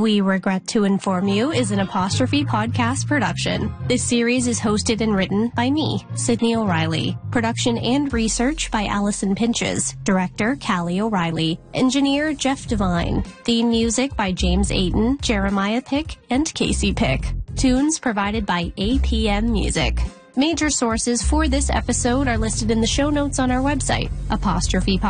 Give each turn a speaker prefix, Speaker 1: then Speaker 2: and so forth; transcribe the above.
Speaker 1: We Regret to Inform You is an Apostrophe podcast production. This series is hosted and written by me, Sydney O'Reilly. Production and research by Allison Pinches. Director, Callie O'Reilly. Engineer, Jeff Devine. Theme music by James Ayton, Jeremiah Pick, and Casey Pick. Tunes provided by APM Music. Major sources for this episode are listed in the show notes on our website, Apostrophe